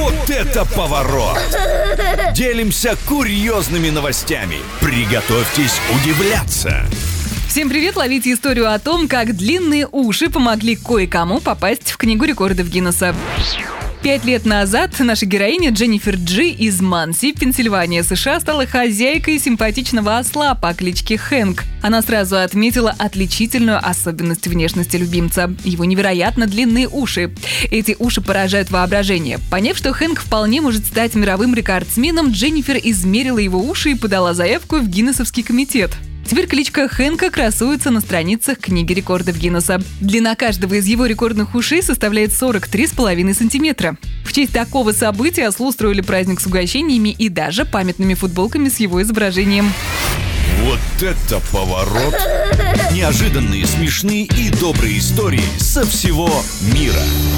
Вот это поворот! Делимся курьезными новостями. Приготовьтесь удивляться. Всем привет! Ловите историю о том, как длинные уши помогли кое-кому попасть в Книгу рекордов Гиннесса. 5 лет назад наша героиня Дженнифер Джи из Манси, Пенсильвания, США, стала хозяйкой симпатичного осла по кличке Хэнк. Она сразу отметила отличительную особенность внешности любимца – его невероятно длинные уши. Эти уши поражают воображение. Поняв, что Хэнк вполне может стать мировым рекордсменом, Дженнифер измерила его уши и подала заявку в Гиннесовский комитет. Теперь кличка Хэнка красуется на страницах Книги рекордов Гиннесса. Длина каждого из его рекордных ушей составляет 43,5 сантиметра. В честь такого события ослу устроили праздник с угощениями и даже памятными футболками с его изображением. Вот это поворот! Неожиданные, смешные и добрые истории со всего мира.